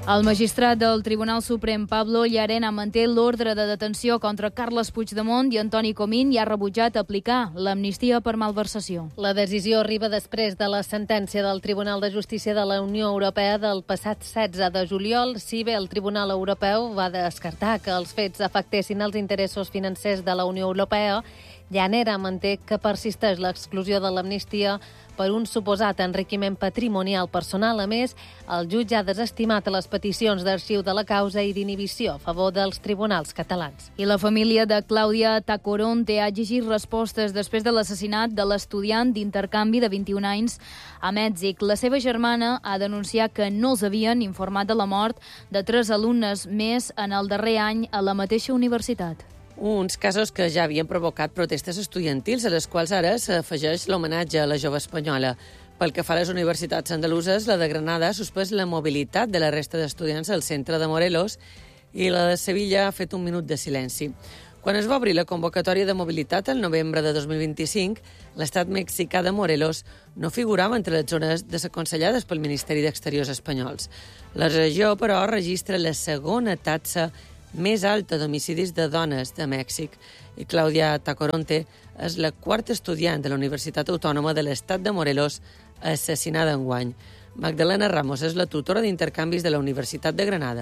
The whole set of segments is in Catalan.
El magistrat del Tribunal Suprem, Pablo Llarena, manté l'ordre de detenció contra Carles Puigdemont i Antoni Comín i ha rebutjat aplicar l'amnistia per malversació. La decisió arriba després de la sentència del Tribunal de Justícia de la Unió Europea del passat 16 de juliol. Si bé el Tribunal Europeu va descartar que els fets afectessin els interessos financers de la Unió Europea, Llanera manté que persisteix l'exclusió de l'amnistia per un suposat enriquiment patrimonial personal. A més, el jutge ha desestimat les peticions d'arxiu de la causa i d'inhibició a favor dels tribunals catalans. I la família de Clàudia Tacoronte ha exigit respostes després de l'assassinat de l'estudiant d'intercanvi de 21 anys a Mèxic. La seva germana ha denunciat que no els havien informat de la mort de 3 alumnes més en el darrer any a la mateixa universitat. Uns casos que ja havien provocat protestes estudiantils, a les quals ara s'afegeix l'homenatge a la jove espanyola. Pel que fa a les universitats andaluses, la de Granada ha suspès la mobilitat de la resta d'estudiants al centre de Morelos i la de Sevilla ha fet un minut de silenci. Quan es va obrir la convocatòria de mobilitat el novembre de 2025, l'estat mexicà de Morelos no figurava entre les zones desaconsellades pel Ministeri d'Exteriors espanyols. La regió, però, registra la segona taxa més alta d'homicidis de dones de Mèxic. I Clàudia Tacoronte és la quarta estudiant de la Universitat Autònoma de l'Estat de Morelos assassinada enguany. Magdalena Ramos és la tutora d'intercanvis de la Universitat de Granada.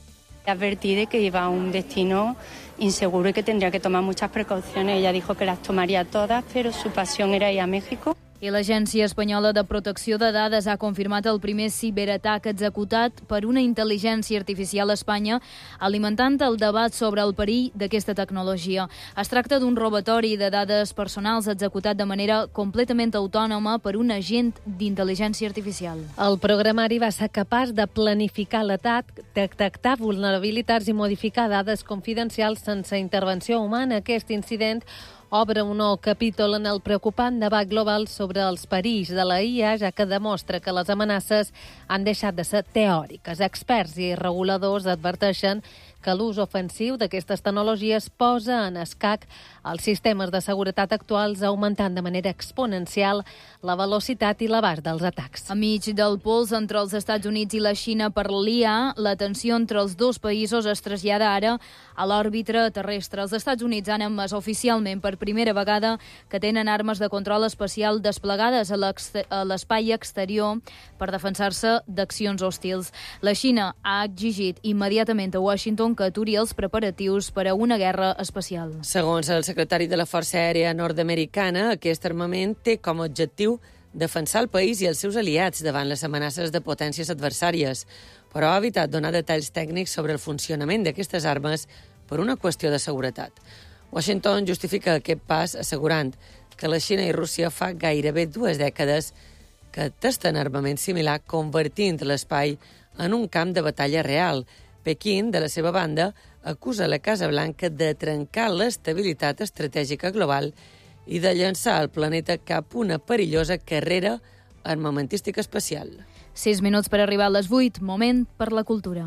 Advertí de que iba a un destino inseguro y que tendría que tomar muchas precauciones. Ella dijo que las tomaría todas, pero su pasión era ir a México. I l'Agència Espanyola de Protecció de Dades ha confirmat el primer ciberatac executat per una intel·ligència artificial a Espanya, alimentant el debat sobre el perill d'aquesta tecnologia. Es tracta d'un robatori de dades personals executat de manera completament autònoma per un agent d'intel·ligència artificial. El programari va ser capaç de planificar l'atac, detectar vulnerabilitats i modificar dades confidencials sense intervenció humana. Aquest incident obre un nou capítol en el preocupant debat global sobre els perills de la IA, ja que demostra que les amenaces han deixat de ser teòriques. Experts i reguladors adverteixen que l'ús ofensiu d'aquestes tecnologies posa en escac els sistemes de seguretat actuals, augmentant de manera exponencial la velocitat i l'abast dels atacs. A mig del pols entre els Estats Units i la Xina per l'IA, la tensió entre els dos països es trasllada ara a l'òrbita terrestre. Els Estats Units han admès oficialment per primera vegada que tenen armes de control espacial desplegades a l'espai exterior per defensar-se d'accions hostils. La Xina ha exigit immediatament a Washington que aturi els preparatius per a una guerra espacial. Segons el secretari de la Força Aèria Nord-americana, aquest armament té com a objectiu defensar el país i els seus aliats davant les amenaces de potències adversàries, però ha evitat donar detalls tècnics sobre el funcionament d'aquestes armes per una qüestió de seguretat. Washington justifica aquest pas assegurant que la Xina i Rússia fa gairebé 2 dècades que testen armament similar, convertint l'espai en un camp de batalla real. Pequín, de la seva banda, acusa la Casa Blanca de trencar l'estabilitat estratègica global i de llançar el planeta cap una perillosa carrera armamentística espacial. 6 minuts per arribar a les 8, moment per la cultura.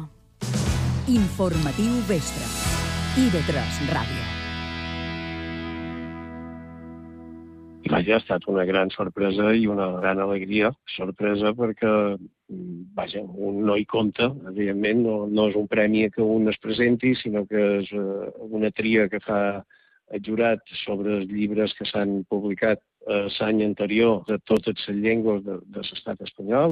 Informatiu Vespre. IB3 Ràdio. Vaja, ha estat una gran sorpresa i una gran alegria. Sorpresa perquè, vaja, un no hi compta, evidentment, no és un premi que un es presenti, sinó que és una tria que fa el jurat sobre els llibres que s'han publicat l'any anterior de totes les llengües de l'estat espanyol.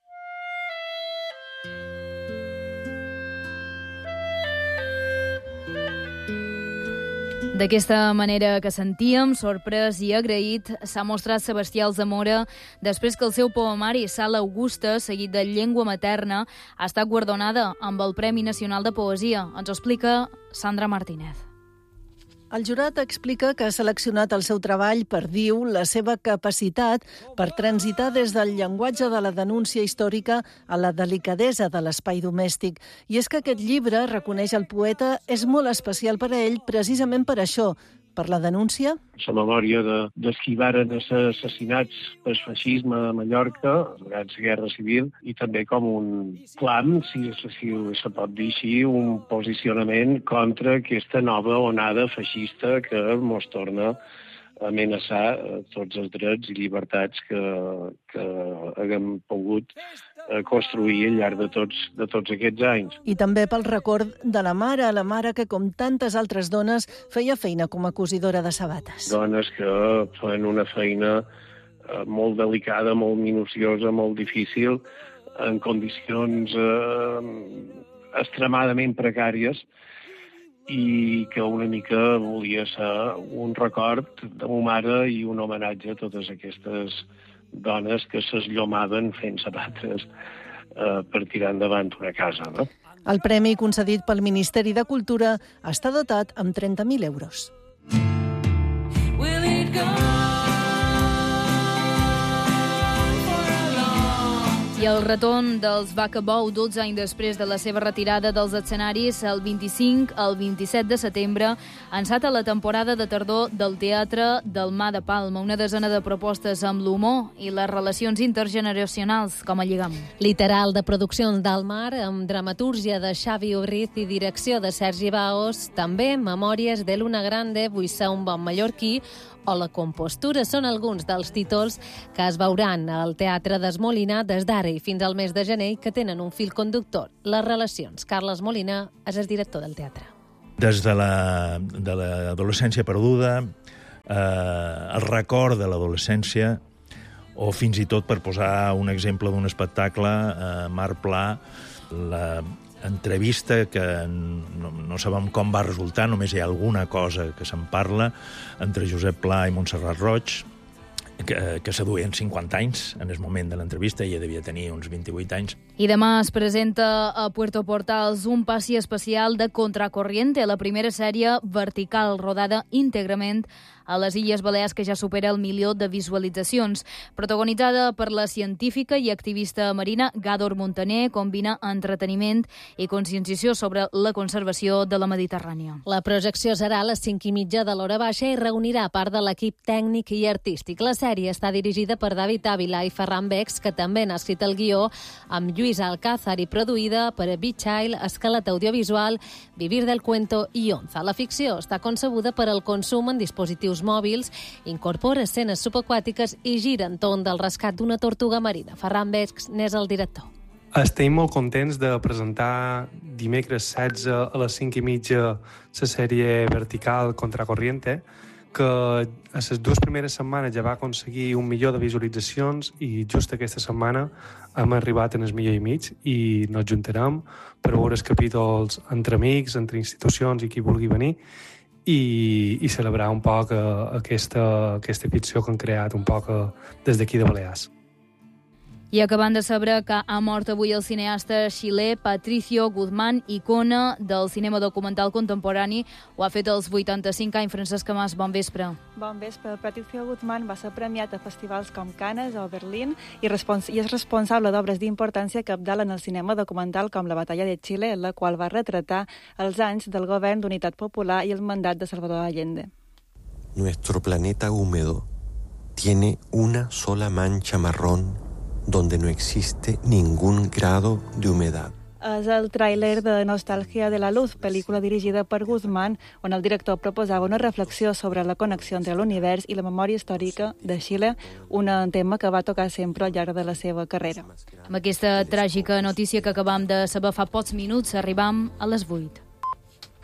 D'aquesta manera que sentíem, sorprès i agraït, s'ha mostrat Sebastià Alzamora després que el seu poemari Sala Augusta, seguit de Llengua Materna, ha estat guardonada amb el Premi Nacional de Poesia. Ens ho explica Sandra Martínez. El jurat explica que ha seleccionat el seu treball per, diu, la seva capacitat per transitar des del llenguatge de la denúncia històrica a la delicadesa de l'espai domèstic. I és que aquest llibre, reconeix el poeta, és molt especial per a ell precisament per això, per la denúncia. La memòria dels qui varen ser assassinats pel feixisme a Mallorca, durant la Guerra Civil, i també com un clam, si se pot dir així, un posicionament contra aquesta nova onada feixista que ens torna a amenaçar tots els drets i llibertats que haguem pogut construir al llarg de tots aquests anys. I també pel record de la mare que, com tantes altres dones, feia feina com a cosidora de sabates. Dones que fan una feina molt delicada, molt minuciosa, molt difícil, en condicions extremadament precàries, i que una mica volia ser un record de ma mare i un homenatge a totes aquestes dones que s'esllomaven fent sabates per tirar endavant una casa, no? El premi concedit pel Ministeri de Cultura està dotat amb 30.000 euros. I el retorn dels Vacabou, 12 anys després de la seva retirada dels escenaris, el 25 al 27 de setembre, enceta la temporada de tardor del Teatre del Mar de Palma, una desena de propostes amb l'humor i les relacions intergeneracionals com a lligam. Literal de produccions del mar, amb dramatúrgia de Xavi Urriz i direcció de Sergi Baos, també Memòries de Luna Grande, Vull ser un bon mallorquí, o La compostura són alguns dels títols que es veuran al Teatre d'Es Molina des d'ara i fins al mes de gener, que tenen un fil conductor, les relacions. Carles Molina és el director del teatre. Des de l'adolescència perduda, el record de l'adolescència, o fins i tot, per posar un exemple d'un espectacle, Mar Pla, la entrevista que no sabem com va resultar, només hi ha alguna cosa que se'n parla, entre Josep Pla i Montserrat Roig, que s'aduien 50 anys en el moment de l'entrevista, ella devia tenir uns 28 anys. I demà es presenta a Puerto Portals un passi especial de Contracorriente, la primera sèrie vertical rodada íntegrament a les Illes Balears, que ja supera el 1 milió de visualitzacions. Protagonitzada per la científica i activista marina Gàdor Montaner, combina entreteniment i conscienciació sobre la conservació de la Mediterrània. La projecció serà a les 5:30 de l'hora baixa i reunirà part de l'equip tècnic i artístic. La sèrie està dirigida per David Ávila i Ferran Bex, que també n'ha escrit el guió, amb Lluís Alcázar, i produïda per Beat Child, Escalat Audiovisual, Vivir del Cuento i Onza. La ficció està concebuda per al consum en dispositius mòbils, incorpora escenes subaquàtiques i gira entorn del rescat d'una tortuga marina. Ferran Bex n'és el director. Estem molt contents de presentar dimecres 16 a les 5:30 la sèrie vertical Contracorriente, que a les 2 primeres setmanes ja va aconseguir 1 milió de visualitzacions i just aquesta setmana hem arribat en el 1,5 milió i nos juntarem per veure els capítols entre amics, entre institucions i qui vulgui venir i celebrar un poc aquesta ficció que han creat un poc des d'aquí de Balears. I acabant de saber que ha mort avui el cineasta xilè Patricio Guzmán, icona del cinema documental contemporani. Ho ha fet als 85 anys. Francesc Mas, bon vespre. Bon vespre. Patricio Guzmán va ser premiat a festivals com Cannes o Berlín i és responsable d'obres d'importància cabdal en el cinema documental com La batalla de Xile, en la qual va retratar els anys del govern d'unitat popular i el mandat de Salvador Allende. Nuestro planeta húmedo tiene una sola mancha marrón donde no existe ningún grado de humedad. És el tràiler de Nostàlgia de la Luz, pel·lícula dirigida per Guzmán, on el director proposava una reflexió sobre la connexió entre l'univers i la memòria històrica de Xile, un tema que va tocar sempre al llarg de la seva carrera. Amb aquesta tràgica notícia que acabam de saber fa pocs minuts, arribam a les 8.